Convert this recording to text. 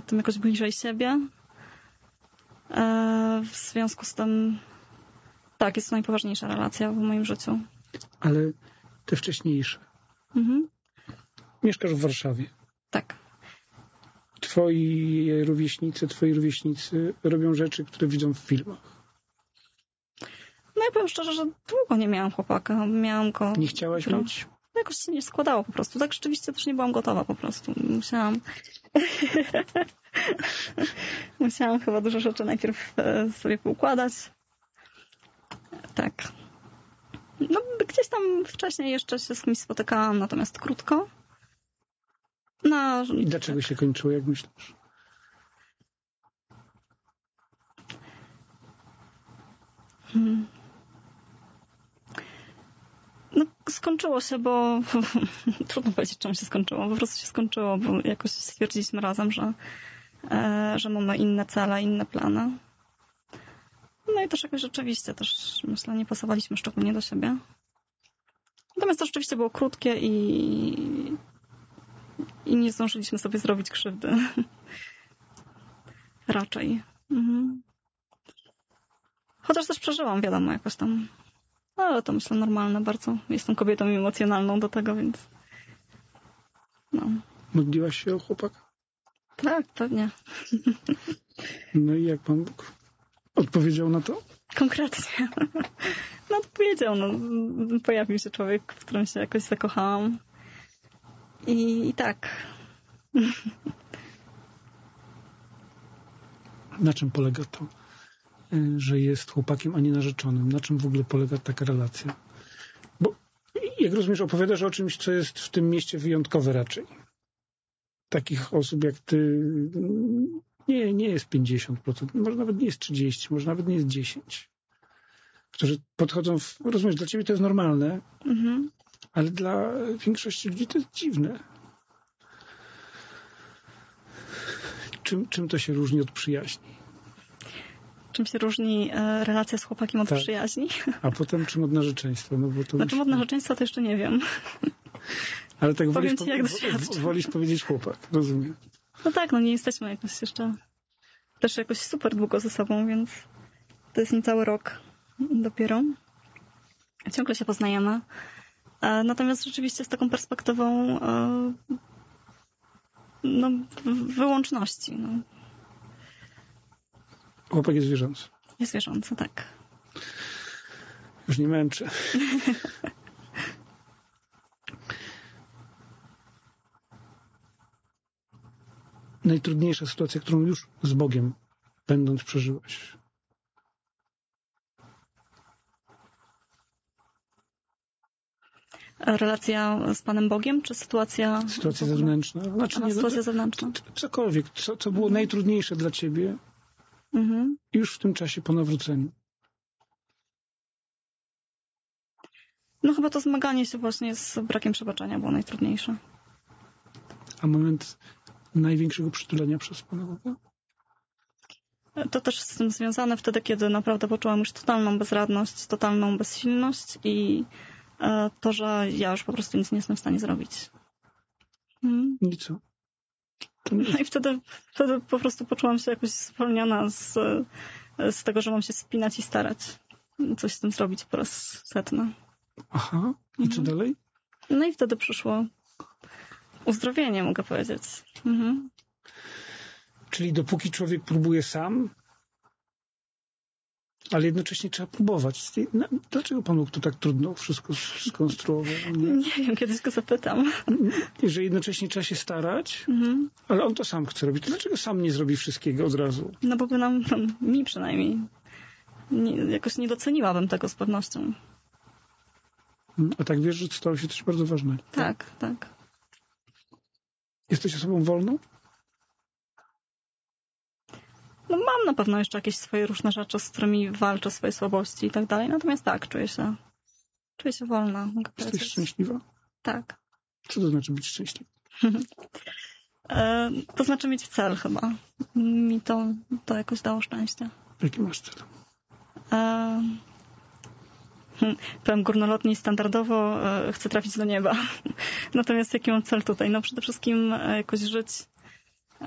tym jakoś bliżej siebie. W związku z tym tak, jest to najpoważniejsza relacja w moim życiu. Ale te wcześniejsze. Mieszkasz w Warszawie. Tak. Twoi rówieśnicy robią rzeczy, które widzą w filmach. No ja powiem szczerze, że długo nie miałam chłopaka. Miałam go... Nie chciałaś mieć? No jakoś się nie składało po prostu. Tak rzeczywiście też nie byłam gotowa po prostu. Musiałam chyba dużo rzeczy najpierw sobie poukładać. Tak. No gdzieś tam wcześniej jeszcze się z kimś spotykałam, natomiast krótko. No, i dlaczego się kończyło, jak myślisz? No, skończyło się, bo trudno powiedzieć, czemu się skończyło. Po prostu się skończyło, bo jakoś stwierdziliśmy razem, że mamy inne cele, inne plany. No i też jakoś rzeczywiście, myślę, nie pasowaliśmy szczególnie do siebie. Natomiast to rzeczywiście było krótkie i nie zdążyliśmy sobie zrobić krzywdy. Raczej. Chociaż też przeżyłam, wiadomo, jakoś tam. Ale to myślę normalne bardzo. Jestem kobietą emocjonalną do tego, więc no. Modliłaś się o chłopaka? Tak, pewnie. No i jak Pan Bóg odpowiedział na to? Konkretnie. No odpowiedział. No. Pojawił się człowiek, w którym się jakoś zakochałam. I tak. Na czym polega to, że jest chłopakiem, a nie narzeczonym? Na czym w ogóle polega taka relacja? Bo, jak rozumiesz, opowiadasz o czymś, co jest w tym mieście wyjątkowe raczej. Takich osób jak ty nie jest 50%, może nawet nie jest 30%, może nawet nie jest 10%. Którzy podchodzą, rozumiesz, dla ciebie to jest normalne, ale dla większości ludzi to jest dziwne. Czym to się różni od przyjaźni? Czym się różni relacja z chłopakiem od przyjaźni? A potem czym od narzeczeństwa? No bo to znaczy od narzeczeństwa to jeszcze nie wiem. Ale tak wolisz powiedzieć chłopak, rozumiem. No tak, no nie jesteśmy jakoś jeszcze też jakoś super długo ze sobą, więc to jest niecały rok dopiero. Ciągle się poznajemy. Natomiast rzeczywiście z taką perspektywą no, wyłączności. No. Chłopak jest wierzący. Jest wierzący, tak. Już nie męczę. Najtrudniejsza sytuacja, którą już z Bogiem będąc przeżyłaś? Relacja z Panem Bogiem, czy sytuacja... Sytuacja zewnętrzna. Znaczy, sytuacja zewnętrzna. Cokolwiek, co było najtrudniejsze dla ciebie już w tym czasie po nawróceniu. No chyba to zmaganie się właśnie z brakiem przebaczenia było najtrudniejsze. A moment największego przytulenia przez Pana Boga? To też z tym związane wtedy, kiedy naprawdę poczułam już totalną bezradność, totalną bezsilność i to, że ja już po prostu nic nie jestem w stanie zrobić. I co? No i wtedy po prostu poczułam się jakoś zwolniona z tego, że mam się spinać i starać coś z tym zrobić po raz setny. Aha. I co dalej? No i wtedy przyszło uzdrowienie, mogę powiedzieć. Czyli dopóki człowiek próbuje sam, ale jednocześnie trzeba próbować. Dlaczego Pan Bóg to tak trudno wszystko skonstruował? Nie wiem, kiedyś go zapytam. Że jednocześnie trzeba się starać, ale on to sam chce robić. To dlaczego sam nie zrobi wszystkiego od razu? No bo by mi przynajmniej jakoś nie doceniłabym tego z pewnością. A tak wiesz, że stało się coś bardzo ważnego. Tak. Jesteś osobą wolną? No mam na pewno jeszcze jakieś swoje różne rzeczy, z którymi walczę, swoje słabości i tak dalej. Natomiast tak, czuję się wolna. Mogę Jesteś powiedzieć. szczęśliwa? Tak. Co to znaczy być szczęśliwą? To znaczy mieć cel chyba. Mi to jakoś dało szczęście. Jaki masz cel? Powiem górnolotnie i standardowo chcę trafić do nieba. Natomiast jaki mam cel tutaj? No przede wszystkim jakoś żyć